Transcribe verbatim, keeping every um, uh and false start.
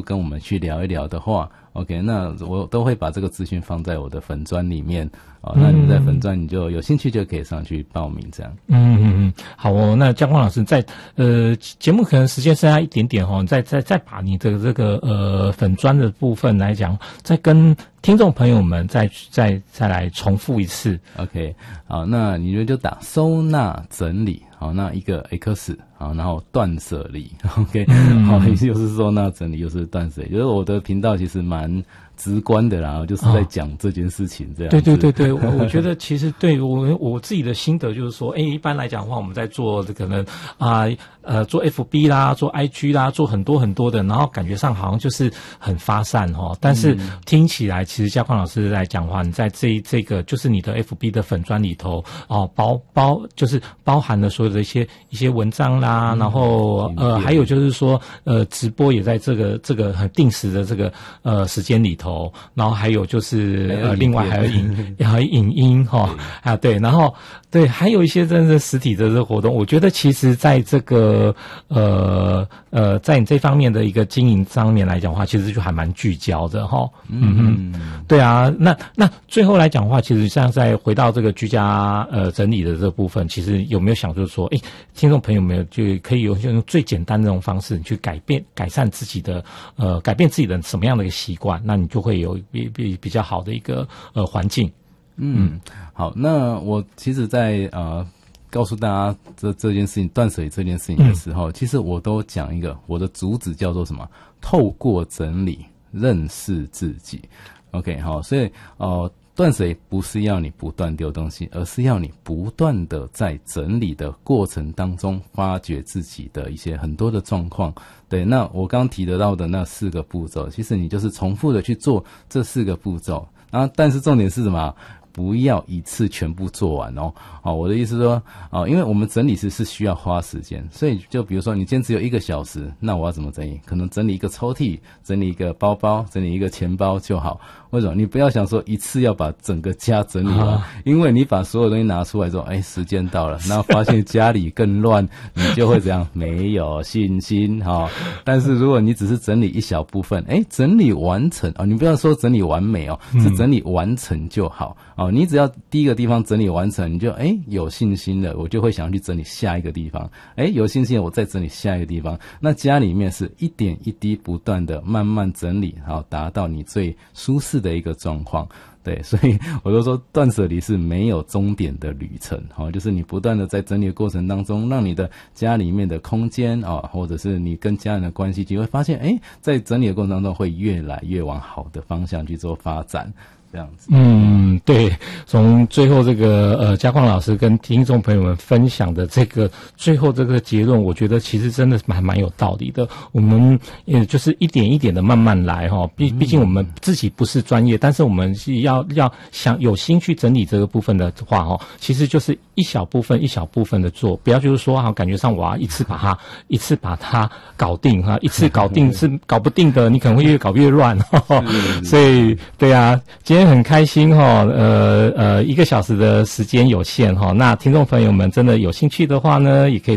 跟我们去聊一聊的话 ，OK， 那我都会把这个资讯放在我的粉专里面啊、哦。那你在粉专你就有兴趣就可以上去报名这样。 嗯嗯嗯，好哦。那姜光老师在呃节目可能时间剩下一点点哦，再再再把你的这个呃粉专的部分来讲，再跟听众朋友们再再再来重复一次。 OK， 好，那你们就打收纳整理。好，那一个 X， 好，然后断舍离 ，OK，、嗯、好，又是收纳整理，又是断舍离，就是我的频道其实蛮直观的啦，就是在讲这件事情这样子、哦。 对对对对，我我觉得其实对我我自己的心得就是说，哎，一般来讲的话，我们在做可能啊 呃, 呃做 F B 啦，做 I G 啦，做很多很多的，然后感觉上好像就是很发散哦，但是听起来其实嘉宽老师来讲的话，你在这这个就是你的 F B 的粉专里头哦，包包就是包含了所有的一些一些文章啦，嗯、然后呃还有就是说呃直播也在这个这个很定时的这个呃时间里头。然后还有就是呃，另外还有影还有影音哈、哦、啊对，然后对，还有一些真的实体的这个活动，我觉得其实在这个呃呃，在你这方面的一个经营上面来讲的话，其实就还蛮聚焦的哈、哦。嗯嗯，对啊，那那最后来讲的话，其实像在回到这个居家呃整理的这部分，其实有没有想就是说，哎，听众朋友们就可以有用最简单的那种方式，你去改变改善自己的呃改变自己的什么样的一个习惯，那你就会有比比比较好的一个呃环境。 嗯，好，那我其实在呃告诉大家这这件事情断舍离这件事情的时候、嗯、其实我都讲一个我的主旨叫做什么，透过整理认识自己。 OK， 好，所以呃断舍离不是要你不断丢东西，而是要你不断的在整理的过程当中发掘自己的一些很多的状况。对，那我刚提得到的那四个步骤，其实你就是重复的去做这四个步骤，然后但是重点是什么？不要一次全部做完哦。哦，我的意思是说，哦，因为我们整理师是需要花时间，所以就比如说你今天只有一个小时，那我要怎么整理？可能整理一个抽屉，整理一个包包，整理一个钱包就好。为什么？你不要想说一次要把整个家整理完，啊、因为你把所有东西拿出来之后，哎，时间到了，然后发现家里更乱，你就会怎样？没有信心哈、哦。但是如果你只是整理一小部分，哎，整理完成哦，你不要说整理完美哦，是整理完成就好。哦，你只要第一个地方整理完成，你就哎有信心了，我就会想要去整理下一个地方。哎，有信心了，我再整理下一个地方。那家里面是一点一滴不断的慢慢整理，然后达到你最舒适的一个状况。对，所以我都说断舍离是没有终点的旅程，哦，就是你不断的在整理的过程当中，让你的家里面的空间啊、哦，或者是你跟家人的关系，就会发现，哎，在整理的过程当中会越来越往好的方向去做发展。这样子， 嗯，对，从最后这个呃，嘉矿老师跟听众朋友们分享的这个最后这个结论，我觉得其实真的蛮蛮有道理的。我们也就是一点一点的慢慢来哈，毕毕竟我们自己不是专业，但是我们是要要想有心去整理这个部分的话哈，其实就是一小部分一小部分的做，不要就是说哈，感觉上我要一次把它一次把它搞定哈，一次搞定是搞不定的，你可能会越搞越乱哈。所以对啊，今天。今天很开心哈，呃呃，一个小时的时间有限哈，那听众朋友们真的有兴趣的话呢，也可以